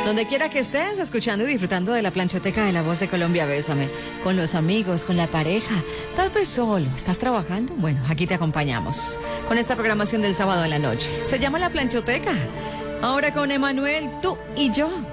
Donde quiera que estés, escuchando y disfrutando de la planchoteca de La Voz de Colombia, bésame. Con los amigos, con la pareja, tal vez solo. ¿Estás trabajando? Bueno, aquí te acompañamos con esta programación del sábado en la noche. Se llama La Planchoteca. Ahora con Emanuel, tú y yo.